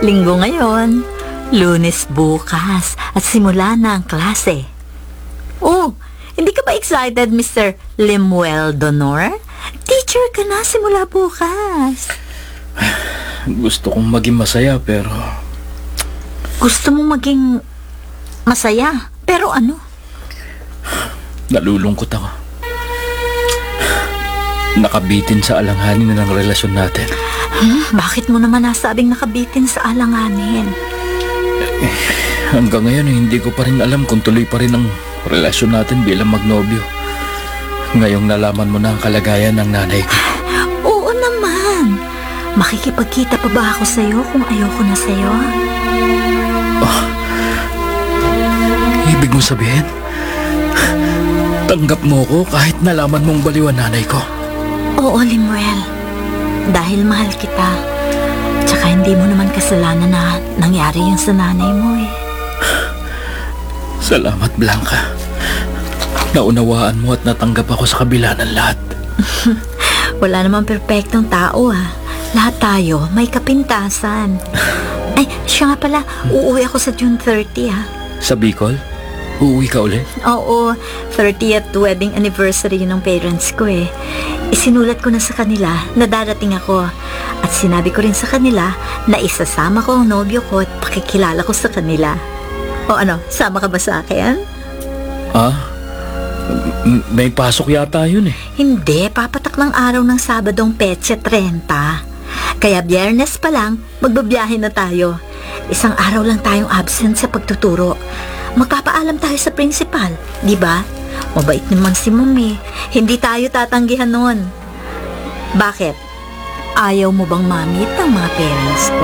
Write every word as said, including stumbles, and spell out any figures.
Linggo ngayon, Lunes bukas, at simula na ang klase. Oh, hindi ka ba excited, Mister Lemuel Donor? Teacher ka na simula bukas. Gusto kong maging masaya pero... Gusto mo maging masaya? Pero ano? Nalulungkot ako. Nakabitin sa alanganin na ng relasyon natin. Hmm, bakit mo naman nasabing nakabitin sa alanganin? Eh, hanggang ngayon eh, hindi ko pa rin alam kung tuloy pa rin ang relasyon natin bilang magnobyo. Ngayong nalaman mo na ang kalagayan ng nanay ko. Oo naman. Makikipagkita pa ba ako sa'yo kung ayoko na sa'yo? Oh, ibig mo sabihin, tanggap mo ko kahit nalaman mong baliw ang nanay ko? Oo, Lemuel. Dahil mahal kita. Tsaka hindi mo naman kasalanan na nangyari yun sa nanay mo eh. Salamat, Blanca. Naunawaan mo at natanggap ako sa kabila ng lahat. Wala namang perpektong tao ah. Lahat tayo may kapintasan. Ay, siya nga pala, uuwi ako sa June thirtieth ah. Sa Bicol? Uuwi ka ulit? Oo, thirtieth wedding anniversary ng parents ko eh. Isinulat ko na sa kanila na darating ako. At sinabi ko rin sa kanila na isasama ko ang nobyo ko at pakikilala ko sa kanila. O ano, sama ka ba sa akin? Ah? M- may pasok yata yun eh. Hindi, papatak ng araw ng Sabadong Petsa thirty. Kaya Biyernes pa lang, magbabiyahe na tayo. Isang araw lang tayong absent sa pagtuturo. Magpapaalam tayo sa principal, di ba? Mabait naman si Mami. Hindi tayo tatanggihan nun. Bakit? Ayaw mo bang mamit ang mga parents ko?